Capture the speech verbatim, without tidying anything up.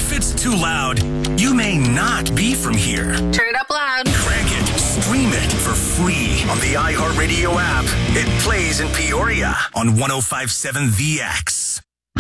If it's too loud, you may not be from here. Turn it up loud. Crank it. Stream it for free on the iHeartRadio app. It plays in Peoria on one oh five point seven The X.